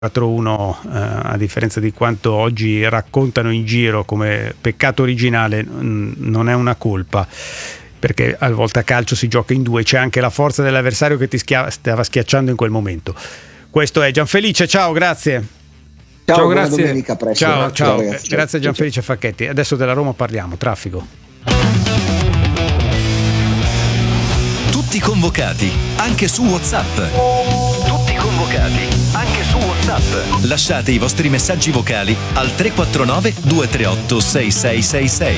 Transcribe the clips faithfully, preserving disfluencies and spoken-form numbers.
quattro uno, eh, a differenza di quanto oggi raccontano in giro come peccato originale, mh, non è una colpa, perché a volte a calcio si gioca in due, c'è anche la forza dell'avversario che ti schia- stava schiacciando in quel momento. Questo è Gianfelice, ciao, grazie. Ciao, ciao buona grazie. domenica, presto. Ciao, ciao, ciao, ragazzi. grazie a Gianfelice Facchetti. Adesso della Roma parliamo, traffico. Tutti convocati, anche su WhatsApp. Tutti convocati, anche su WhatsApp. Lasciate i vostri messaggi vocali al tre quattro nove due tre otto sei sei sei sei.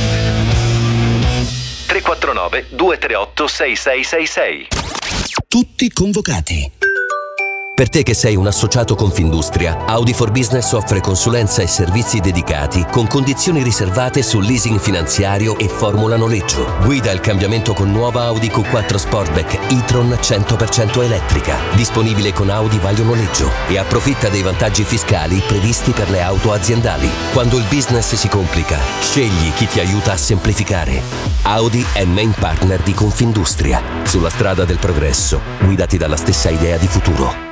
tre quattro nove due tre otto sei sei sei sei. Tutti convocati. Per te che sei un associato Confindustria, Audi for Business offre consulenza e servizi dedicati con condizioni riservate sul leasing finanziario e formula noleggio. Guida il cambiamento con nuova Audi Q quattro Sportback e-tron cento per cento elettrica, disponibile con Audi Vaglio Noleggio, e approfitta dei vantaggi fiscali previsti per le auto aziendali. Quando il business si complica, scegli chi ti aiuta a semplificare. Audi è main partner di Confindustria. Sulla strada del progresso, guidati dalla stessa idea di futuro.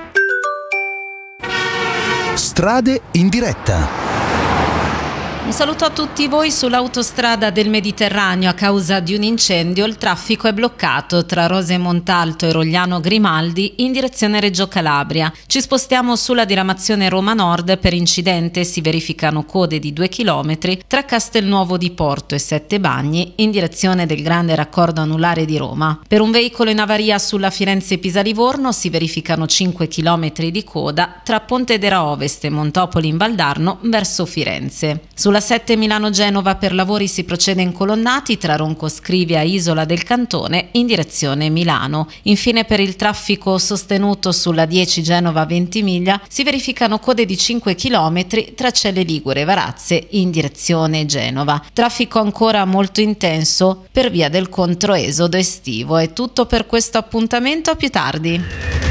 Strade in diretta. Un saluto a tutti voi. Sull'autostrada del Mediterraneo, a causa di un incendio, il traffico è bloccato tra Rose Montalto e Rogliano Grimaldi in direzione Reggio Calabria. Ci spostiamo sulla diramazione Roma Nord. Per incidente si verificano code di due chilometri tra Castelnuovo di Porto e Sette Bagni in direzione del grande raccordo anulare di Roma. Per un veicolo in avaria sulla Firenze-Pisa-Livorno si verificano cinque chilometri di coda tra Pontedera Ovest e Montopoli in Valdarno verso Firenze. Sulla sette Milano-Genova per lavori si procede in colonnati tra Ronco Scrivia e Isola del Cantone in direzione Milano. Infine, per il traffico sostenuto sulla dieci Genova-Ventimiglia si verificano code di cinque chilometri tra Celle Ligure e Varazze in direzione Genova. Traffico ancora molto intenso per via del controesodo estivo. È tutto per questo appuntamento, a più tardi.